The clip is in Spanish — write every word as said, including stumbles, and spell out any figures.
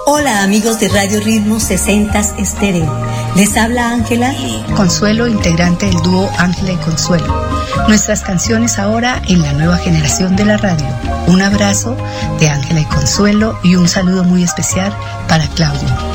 Hola amigos de Radio Ritmo sesenta Estéreo. Les habla Ángela y Consuelo, integrante del dúo Ángela y Consuelo. Nuestras canciones ahora en la nueva generación de la radio. Un abrazo de Ángela y Consuelo y un saludo muy especial para Claudio.